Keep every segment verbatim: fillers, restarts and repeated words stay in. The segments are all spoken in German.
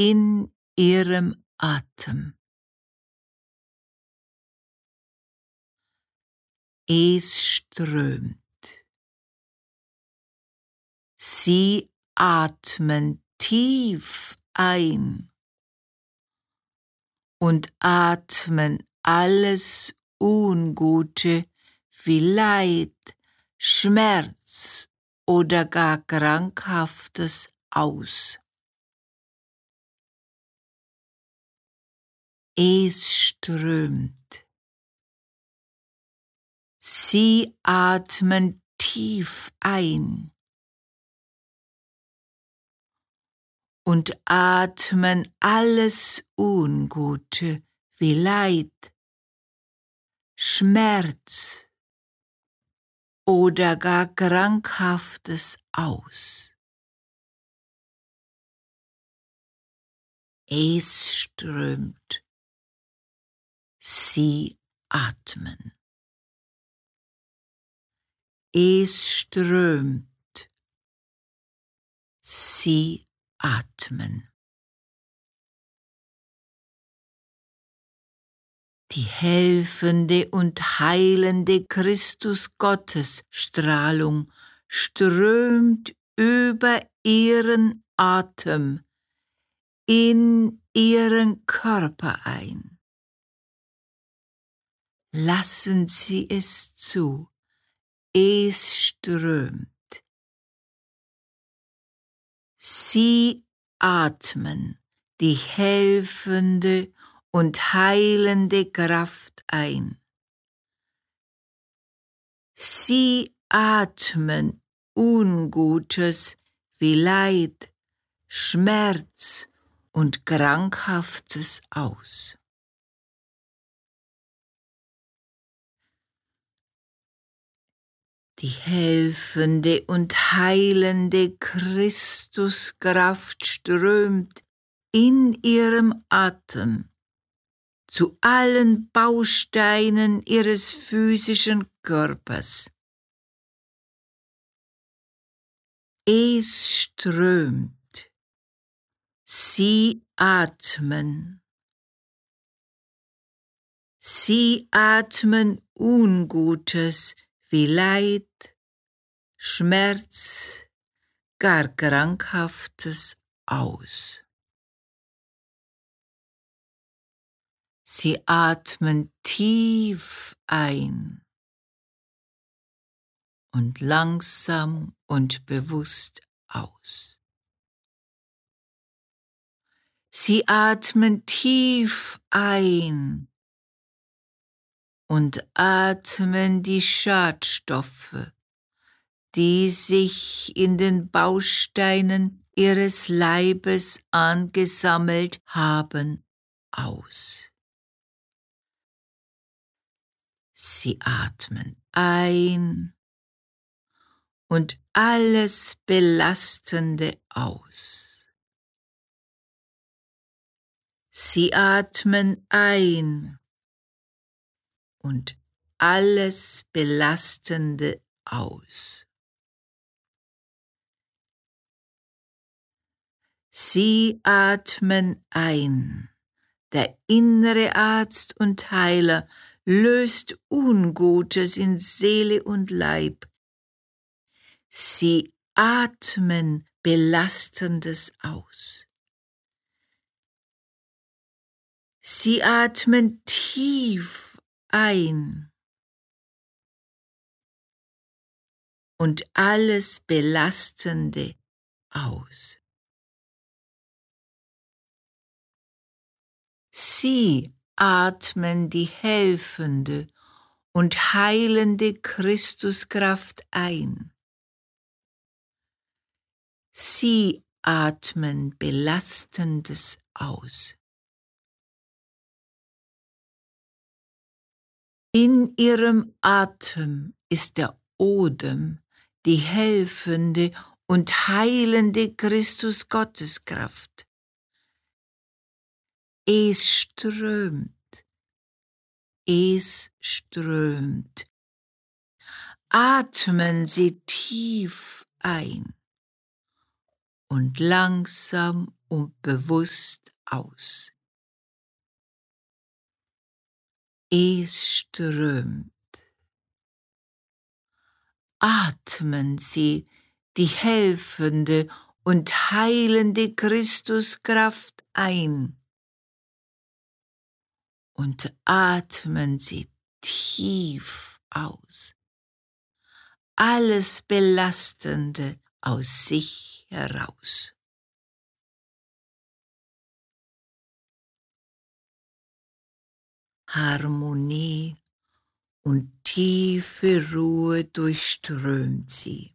in ihrem Atem. Es strömt. Sie atmen tief ein und atmen alles Ungute wie Leid, Schmerz oder gar Krankhaftes aus. Es strömt. Sie atmen tief ein und atmen alles Ungute wie Leid, Schmerz oder gar Krankhaftes aus. Es strömt. Sie atmen. Es strömt. Sie atmen. Die helfende und heilende Christus-Gottes-Strahlung strömt über ihren Atem in ihren Körper ein. Lassen Sie es zu. Es strömt. Sie atmen die helfende und heilende Kraft ein. Sie atmen Ungutes wie Leid, Schmerz und Krankhaftes aus. Die helfende und heilende Christuskraft strömt in ihrem Atem zu allen Bausteinen ihres physischen Körpers. Es strömt. Sie atmen. Sie atmen Ungutes wie Leid, Schmerz, gar Krankhaftes aus. Sie atmen tief ein und langsam und bewusst aus. Sie atmen tief ein und atmen die Schadstoffe, die sich in den Bausteinen ihres Leibes angesammelt haben, aus. Sie atmen ein und alles Belastende aus. Sie atmen ein und alles Belastende aus. Sie atmen ein. Der innere Arzt und Heiler löst Ungutes in Seele und Leib. Sie atmen Belastendes aus. Sie atmen tief ein und alles Belastende aus. Sie atmen die helfende und heilende Christuskraft ein. Sie atmen Belastendes aus. In ihrem Atem ist der Odem, die helfende und heilende Christus-Gotteskraft. Es strömt, es strömt. Atmen Sie tief ein und langsam und bewusst aus. Es strömt. Atmen Sie die helfende und heilende Christuskraft ein und atmen Sie tief aus. Alles Belastende aus sich heraus. Harmonie und tiefe Ruhe durchströmt sie.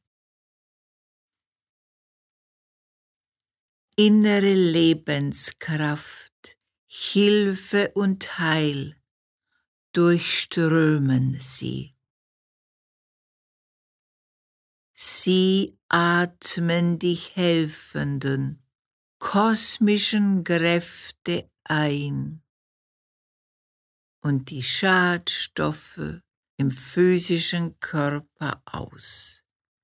Innere Lebenskraft, Hilfe und Heil durchströmen sie. Sie atmen die helfenden, kosmischen Kräfte ein und die Schadstoffe im physischen Körper aus.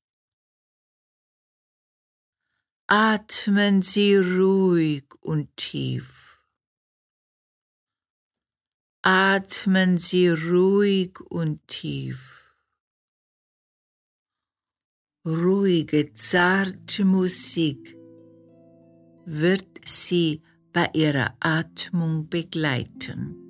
Atmen Sie ruhig und tief. Atmen Sie ruhig und tief. Ruhige, zarte Musik wird Sie bei Ihrer Atmung begleiten.